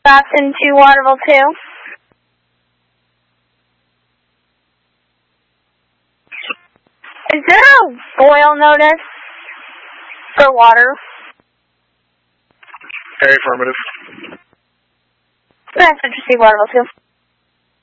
Boston to Waterville 2. Is there a boil notice for water? Very affirmative. That's interesting, Waterville 2.